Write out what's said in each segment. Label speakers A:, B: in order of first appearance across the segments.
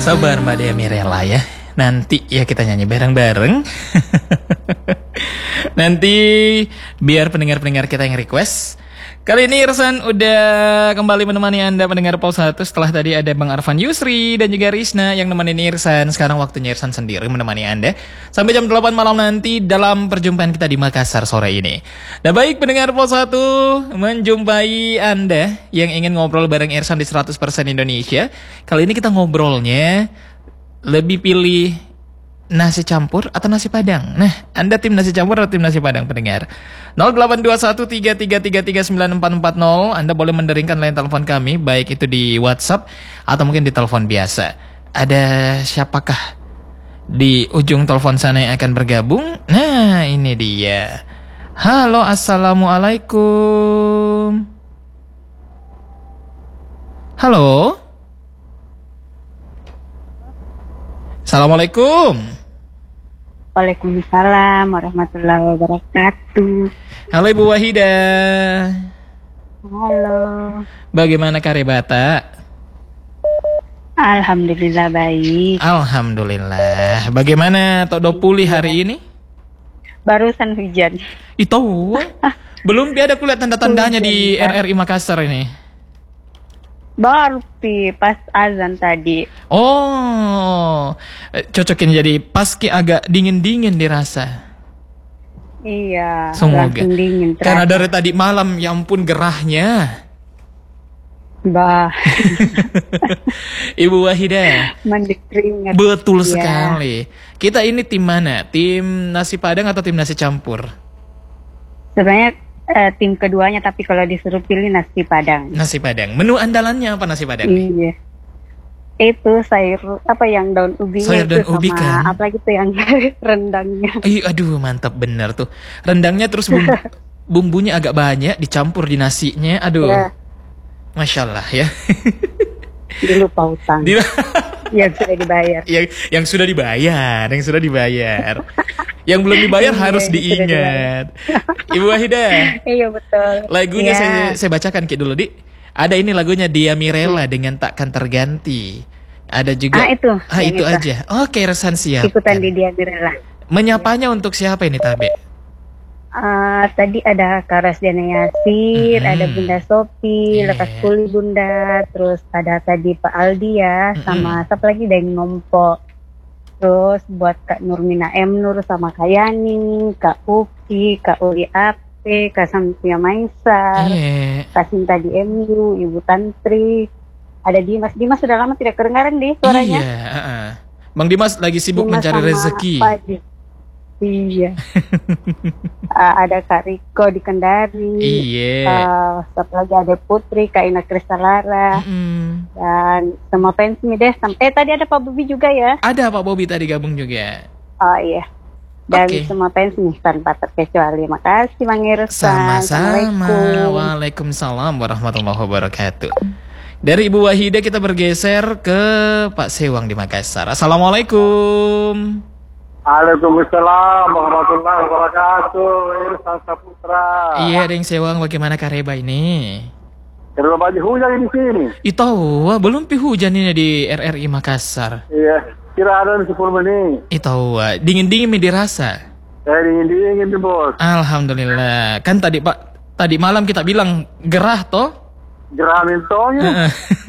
A: Sabar Mbak Dea Mirella ya. Nanti ya kita nyanyi bareng-bareng. Nanti biar pendengar-pendengar kita yang request. Kali ini Irsan udah kembali menemani Anda pendengar Pulse 1. Setelah tadi ada Bang Arfan Yusri dan juga Risna yang nemenin Irsan. Sekarang waktunya Irsan sendiri menemani Anda sampai jam 8 malam nanti dalam perjumpaan kita di Makassar sore ini. Nah baik pendengar Pulse 1, menjumpai Anda yang ingin ngobrol bareng Irsan di 100% Indonesia. Kali ini kita ngobrolnya lebih pilih nasi campur atau nasi padang. Nah, Anda tim nasi campur atau tim nasi padang pendengar? 082133339440. Anda boleh menderingkan line telepon kami, baik itu di WhatsApp atau mungkin di telepon biasa. Ada siapakah di ujung telepon sana yang akan bergabung? Nah, ini dia. Halo, assalamualaikum. Halo. Assalamualaikum.
B: Waalaikumsalam warahmatullahi wabarakatuh.
A: Halo Ibu Wahidah.
B: Halo.
A: Bagaimana Karebata?
B: Alhamdulillah baik.
A: Alhamdulillah. Bagaimana Tok Dopuli hari ini?
B: Barusan hujan.
A: Itu belum ada kulihat tanda-tandanya di RRI Makassar ini.
B: Baru pas azan tadi.
A: Oh, cocokin jadi paski agak dingin-dingin dirasa.
B: Iya.
A: Semoga.
B: Langsung dingin.
A: Karena dari tadi malam, ya ampun gerahnya.
B: Bah.
A: Ibu Wahidah.
B: Mandi keringat.
A: Betul
B: ya.
A: sekali. Kita ini tim mana? Tim nasi padang atau tim nasi campur?
B: Sebenarnya tim keduanya, tapi kalau disuruh pilih nasi padang.
A: Nasi padang. Menu andalannya apa nasi padang?
B: Iya. Itu sayur apa yang daun ubi.
A: Sayur daun ubi
B: sama
A: kan?
B: apa gitu yang rendangnya.
A: Aduh mantap bener tuh. Rendangnya terus bumbunya agak banyak dicampur di nasinya. Aduh.
B: Ya.
A: Masya Allah ya.
B: Dilupa utang. Yang sudah dibayar.
A: Yang sudah dibayar, yang sudah dibayar. Yang belum dibayar harus diingat. Ibu Wahidah.
B: Iya betul.
A: Lagunya
B: ya.
A: saya bacakan Ki dulu, Di. Ada ini lagunya Dia Mirella dengan Takkan Terganti. Ada juga.
B: Itu
A: aja. Oke, Resan siap.
B: Ikutan di Dia Mirella.
A: Menyapanya untuk siapa ini Tabe?
B: Tadi ada Karas Dana Yasir, ada Bunda Sopi, lekas pulih Bunda, terus ada tadi Pak Aldi ya, sama siapa lagi Daeng Nompo. Terus buat Kak Nurmina M. Nur sama Kak Yani, Kak Uki, Kak Uli Ape, Kak Santia Maisar, Kak Sinta di MU, Ibu Tantri. Ada Dimas sudah lama tidak kedengaran deh suaranya.
A: Iya, Bang Dimas lagi sibuk
B: Dimas
A: mencari rezeki.
B: Iya. Ada Kak Riko di Kendari.
A: Iya.
B: Satu lagi ada Putri, Kak Ina Kristalara. Dan semua fansnya deh. Tadi ada Pak Bobi juga ya.
A: Ada Pak Bobi tadi gabung juga.
B: Oh iya. Dan semua fans nih tanpa terkecuali. Makasih Bang Irsan.
A: Sama-sama. Waalaikumsalam warahmatullahi wabarakatuh. Dari Ibu Wahidah kita bergeser ke Pak Sewang di Makassar. Assalamualaikum.
C: Waalaikumsalam warahmatullahi wabarakatuh. Irsan Saputra.
A: Iya, Deng Sewang, bagaimana Kareba ini?
C: Terlalu banyak hujan di sini.
A: Itu belum hujan ini di RRI Makassar.
C: Iya, kira-kira 10 menit.
A: Itu dingin-dingin dirasa.
C: Dingin tuh bos.
A: Alhamdulillah. Kan tadi malam kita bilang gerah toh?
C: Gerah mintonya.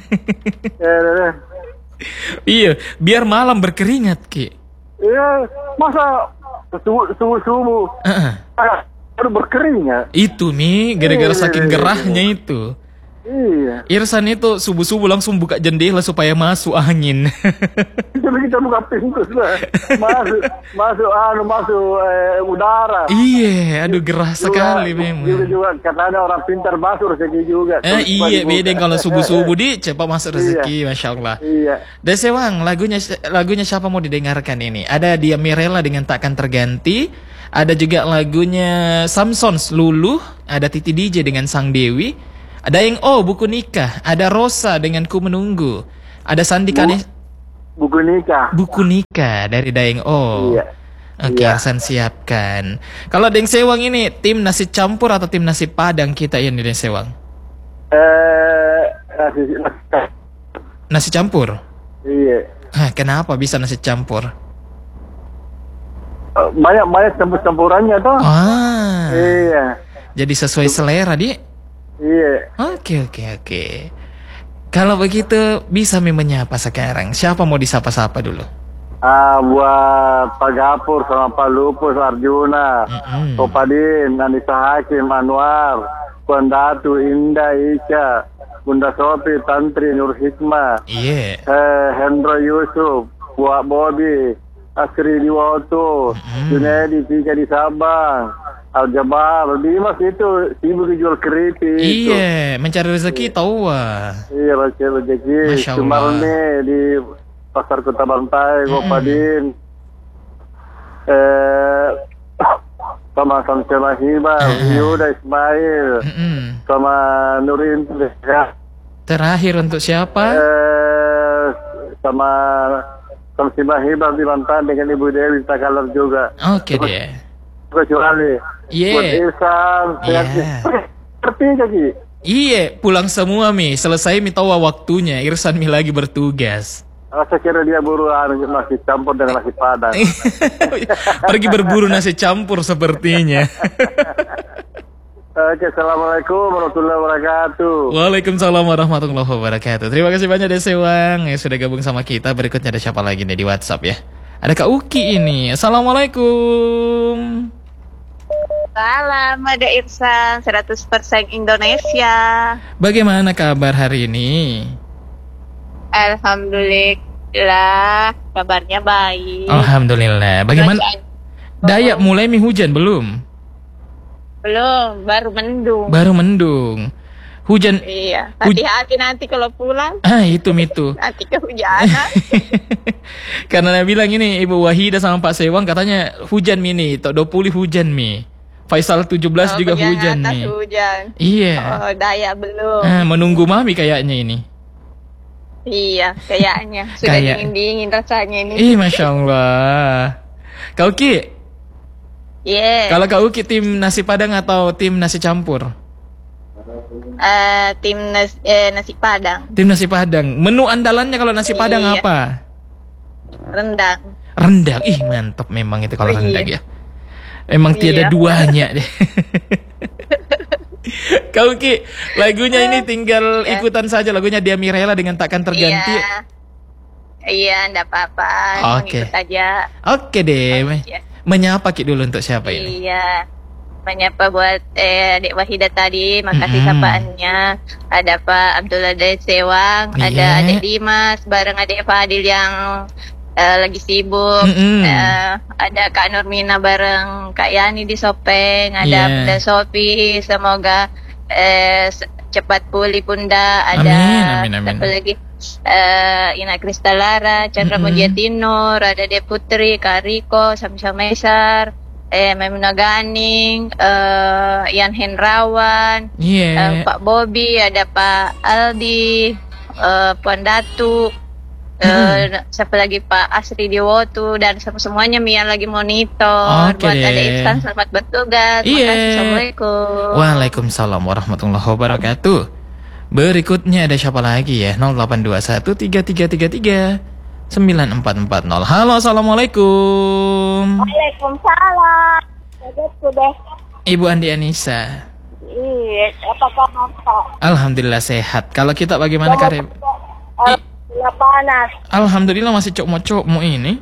A: Iya, biar malam berkeringat Ki.
C: Iya, masa subuh baru berkeringat.
A: Itu Mi, gara-gara saking gerahnya itu.
C: Iya.
A: Irsan itu subuh-subuh langsung buka jendela supaya masuk angin.
C: Kita buka pintu sudah. Masuk udara.
A: Iya, aduh gerah sekali memang.
C: Juga katanya orang pintar masuk rezeki juga.
A: Iya, beda kalau subuh-subuh cepat masuk rezeki, Masya Allah.
C: Iya.
A: Desewang, lagunya siapa mau didengarkan ini? Ada Dia Mirella dengan Takkan Terganti. Ada juga lagunya Samsons Luluh. Ada Titi DJ dengan Sang Dewi. Ada yang Buku Nikah. Ada Rosa dengan Ku Menunggu. Ada Sandi Kanis. Buku Nikah dari Daeng
C: Iya.
A: Oke, Hasan siapkan. Kalau Deng Sewang ini tim nasi campur atau tim nasi padang kita ini Deng Sewang?
C: Nasi
A: Nasi campur.
C: Iya.
A: Kenapa bisa nasi campur?
C: Banyak campur-campurannya toh. Iya.
A: Jadi sesuai selera, Di.
C: Iya.
A: Oke. Kalau begitu bisa menyapa sekarang. Siapa mau disapa-sapa dulu?
C: Buat Pak Gapur sama Pak Lupus Arjuna, Kopadin, Anissa Hakim, Anwar, Puan Datu, Indah, Ica, Bunda Sopi, Tantri, Nur Hikmah, Hendro Yusuf, Buat Bobby, Asri Diwoto, Junedi, Tika di Sabang, Al-Jabar, Dimas itu sibuk jual keripik.
A: Iya, mencari rezeki tahu wah.
C: Iya, rezeki.
A: Masya Allah.
C: Kemarin nih di Pasar Kota Bantai, Kopadin, sama Samsema Hibah, Yuda Ismail, sama Nurin.
A: Terakhir untuk siapa?
C: Sama Samsema Hibah di Bantai dengan Ibu Dewi Takalar juga.
A: Oke deh.
C: Kecuali buat Irsan, seperti lagi.
A: Iya, pulang semua Mi. Selesai Mi tahu waktunya. Irsan Mi lagi bertugas.
C: Saya kira dia buruan nasi campur dengan nasi padang.
A: Pergi berburu nasi campur sepertinya.
C: Oke, assalamualaikum warahmatullahi wabarakatuh.
A: Waalaikumsalam warahmatullahi wabarakatuh. Terima kasih banyak Desewang yang sudah gabung sama kita. Berikutnya ada siapa lagi nih di WhatsApp ya? Ada Kak Uki ini. Assalamualaikum.
D: Salam, ada Irsan 100% Indonesia.
A: Bagaimana kabar hari ini?
D: Alhamdulillah, kabarnya baik.
A: Alhamdulillah. Bagaimana? Dayak mulai hujan belum?
D: Belum, baru mendung.
A: Baru mendung. Hujan.
D: Iya, hati-hati nanti kalau pulang.
A: Itu.
D: Nanti kehujanan.
A: Karena bilang ini Ibu Wahida sama Pak Sewang katanya hujan Mi nih, 20 hujan Mi. Faisal 17 juga hujan Mi.
D: Hujan.
A: Iya.
D: Oh, Dayak belum.
A: Menunggu Mami kayaknya ini.
D: Iya, kayaknya sudah dingin-dingin rasanya ini.
A: Masya Allah. Kak Uki? Kalau Kak Uki tim nasi padang atau tim nasi campur?
D: Tim nasi padang.
A: Tim nasi padang. Menu andalannya kalau nasi padang apa?
D: Rendang.
A: Rendang. Mantap memang itu kalau rendang ya. Emang tiada duanya deh. Kau Ki, lagunya ini tinggal ikutan saja, lagunya Dia Mirella dengan Takkan Terganti.
D: Iya, enggak apa-apa.
A: Oke.
D: Ikut aja.
A: Oke deh. Menyapa Ki dulu untuk siapa ini?
D: Iya. Menyapa buat Dek Wahida tadi, makasih sapaannya. Ada Pak Abdullah Desewang, ada Adik Dimas, bareng Adik Fadil yang lagi sibuk. Ada Kak Nurmina bareng Kak Yani di Sopeng, ada Bunda Sofi, semoga cepat pulih Bunda. Ada
A: amin.
D: apa lagi? Ina Kristalara, Chandra Mujiatinur, ada Dek Putri, Kak Riko, Samsya Mesar, Memuna Ganing, Ian Hendrawan, Pak Bobby, ada Pak Aldi, Puan Datu, siapa lagi Pak Asri Diwoto, dan semuanya yang lagi monitor. Buat ada Ihsan, selamat bertugas. Assalamualaikum.
A: Waalaikumsalam warahmatullahi wabarakatuh. Berikutnya ada siapa lagi ya? 082133339440. Halo, assalamualaikum.
E: Waalaikumsalam.
A: Ibu Andi Anissa.
E: Iya, apa kabar Pak?
A: Alhamdulillah sehat. Kalau kita bagaimana Karib?
E: Panas.
A: Alhamdulillah masih cokmo ini.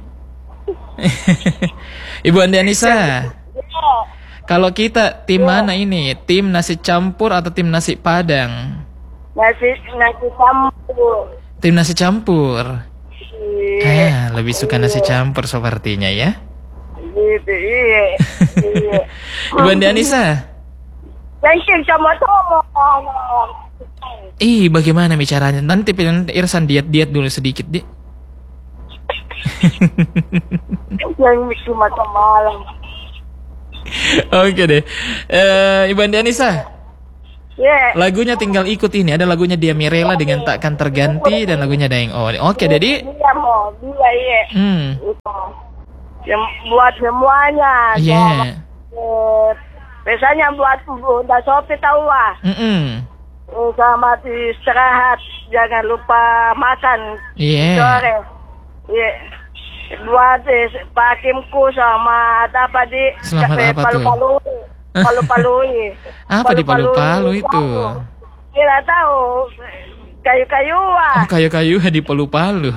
A: Ibu Andi Anissa. Kalau kita tim mana ini? Tim nasi campur atau tim nasi padang?
E: Nasi campur.
A: Tim nasi campur. Lebih suka nasi campur sepertinya ya.
E: Gitu, iya.
A: Ibu Andi Anissa.
E: Sama-sama.
A: Bagaimana bicaranya? Nanti Irsan diet dulu sedikit deh.
E: Yang cuma malam.
A: Oke deh. Ibu Andi Anissa. Lagunya tinggal ikut ini. Ada lagunya Dia Mirella dengan Takkan Terganti dan lagunya Daeng Oh. Oke, Dedi.
E: Iya, mau. Iya. Buat semuanya. Biasanya buat Bunda Sopi tahu lah. Selamat istirahat. Jangan lupa makan
A: Iya.
E: sore. Iya. Dua Pak Hakimku sama apa di
A: Selamat apa tuh?
E: Palu-Palu. Palu-Palu.
A: Apa di Palu-Palu itu?
E: Tidak tahu. Kayu-kayuan.
A: Oh, kayu-kayu di Palu-Palu.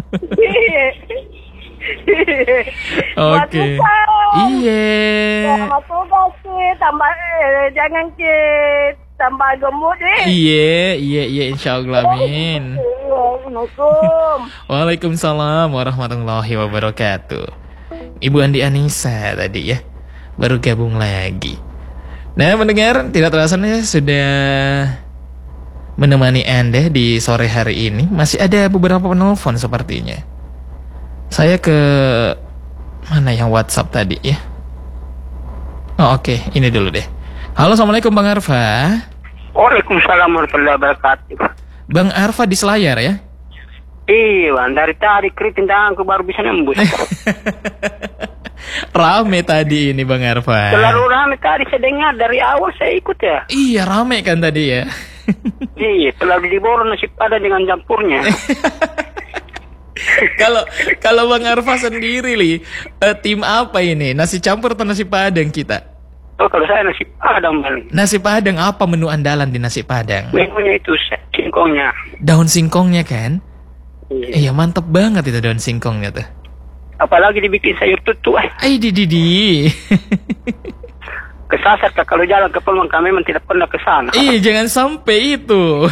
A: Oke. Iya.
E: Selamat tugas sih. Tambah jangan tambah gemuk deh.
A: Iya, insyaallah amin.
E: Assalamualaikum.
A: Waalaikumsalam warahmatullahi wabarakatuh. Ibu Andi Anissa tadi ya, baru gabung lagi. Nah, mendengar tidak terasa nih sudah menemani Anda di sore hari ini. Masih ada beberapa penelpon sepertinya. Saya ke mana yang WhatsApp tadi ya? Oh, oke, ini dulu deh. Halo, assalamualaikum Bang Arfa.
F: Waalaikumsalam warahmatullahi wabarakatuh.
A: Bang Arfa di Selayar ya?
F: Iya, dari tadi keriting tanganku baru bisa nembus.
A: Rame tadi ini Bang Arfa.
F: Terlalu rame tadi saya dengar dari awal saya ikut ya.
A: Iya, rame kan tadi ya.
F: Iya, terlalu diborong nasi padang dengan campurnya.
A: Kalau Bang Arfa sendiri tim apa ini? Nasi campur atau nasi padang kita?
F: Oh, kalau saya nasi padang bang.
A: Nasi padang apa menu andalan di nasi padang?
F: Menunya itu singkongnya.
A: Daun singkongnya kan?
F: Iya.
A: Iya, mantep banget itu daun singkongnya tuh.
F: Apalagi dibikin sayur tutu.
A: Di.
F: Kesasar kalau jalan ke Peluangkan memang tidak pernah ke sana.
A: Jangan sampai itu.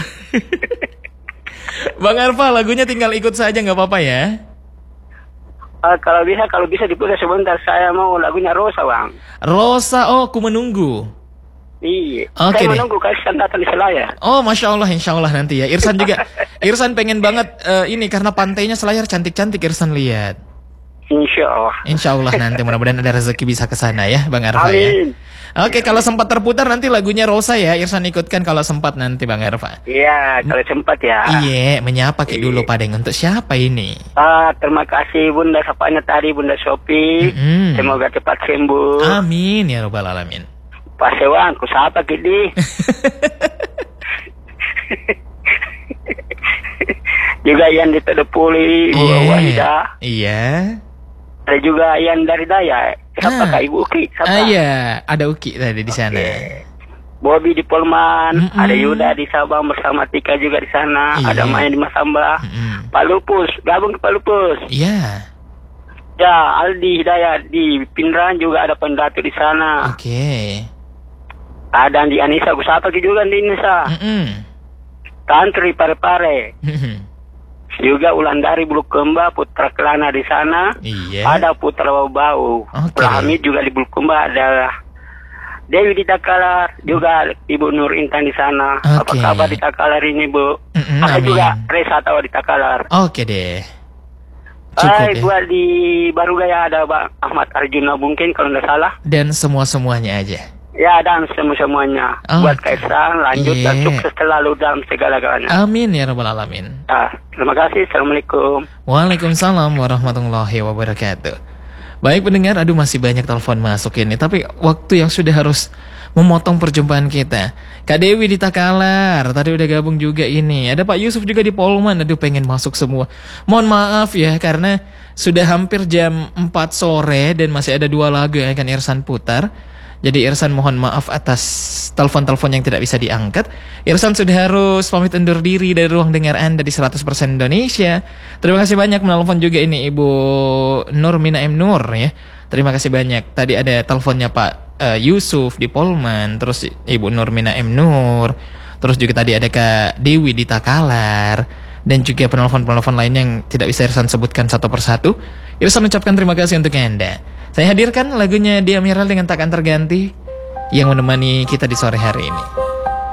A: Bang Arfa, lagunya tinggal ikut saja nggak apa-apa ya?
F: Kalau bisa diputar sebentar, saya mau lagunya Rosa bang.
A: Rosa, oh aku menunggu.
F: Iya.
A: Oke
F: Saya
A: deh.
F: menunggu Kaisan datang di Selayar.
A: Oh, Masya Allah, insya Allah nanti ya. Irsan juga, Irsan pengen banget ini karena pantainya Selayar cantik-cantik Irsan lihat.
F: Insya Allah.
A: Insya Allah nanti mudah-mudahan ada rezeki bisa ke sana ya, Bang Arfa ya.
F: Amin.
A: Oke, kalau sempat terputar nanti lagunya Rosa ya, Irsan ikutkan kalau sempat nanti Bang Arfa.
F: Iya, kalau sempat ya.
A: Iya, menyapa kayak dulu Padeng. Untuk siapa ini?
F: Terima kasih Bunda sapanya tadi Bunda Sopi. Semoga cepat sembuh.
A: Amin ya Rabbal Alamin.
F: Pak Sewan, ku sapa gini. Juga yang di Tedepuli, Ibu Wahida.
A: Iya.
F: Ada juga yang dari Daya. Siapa Kak Ibu Uki?
A: Iya, ada Uki tadi di sana.
F: Bobby di Polman, ada Yuda di Sabang bersama Tika juga di sana.
A: Iya.
F: Ada Maya di Masamba. Pak Lupus, gabung ke Pak Lupus.
A: Iya.
F: Ya, Aldi Hidayat di Pindrang juga ada pendatu di sana.
A: Oke.
F: Ada di Anissa, ku sapa juga di Anissa. Tantri Pare-Pare. Juga Ulandari Bulu Kemba, Putra Kelana di sana.
A: Iya.
F: Ada Putra Bau.
A: Oke.
F: Hamid juga di Bulu Kemba ada Dewi di Takalar, juga Ibu Nur Intan di sana. Apa
A: Oke.
F: kabar di Takalar ini, Bu? Ada
A: amin.
F: juga Resa Tawa di Takalar.
A: Oke deh. Cukup ya.
F: Gua di Barugaya ada Bang Ahmad Arjuna mungkin kalau nggak salah.
A: Dan semua-semuanya aja.
F: Ya, dan semuanya. Buat Kaisang, lanjut dan
A: Iya.
F: sukses selalu dalam segala-galanya.
A: Amin ya Rabbal Alamin.
F: Terima kasih. Assalamualaikum.
A: Waalaikumsalam warahmatullahi wabarakatuh. Baik pendengar, aduh masih banyak telepon masuk ini. Tapi waktu yang sudah harus memotong perjumpaan kita. Kak Dewi di Takalar, tadi udah gabung juga ini. Ada Pak Yusuf juga di Polman, aduh pengen masuk semua. Mohon maaf ya, karena sudah hampir jam 4 sore dan masih ada 2 lagu yang akan Irsan putar. Jadi Irsan mohon maaf atas telepon-telepon yang tidak bisa diangkat. Irsan sudah harus pamit undur diri dari ruang dengar Anda di 100% Indonesia. Terima kasih banyak menelpon juga ini Ibu Nurmina M. Nur ya. Terima kasih banyak. Tadi ada teleponnya Pak Yusuf di Polman, terus Ibu Nurmina M. Nur, terus juga tadi ada Kak Dewi di Takalar, dan juga penelpon-penelpon lain yang tidak bisa Irsan sebutkan satu persatu. Irsan ucapkan terima kasih untuk Anda. Saya hadirkan lagunya Dia Miral dengan Takkan Terganti yang menemani kita di sore hari ini.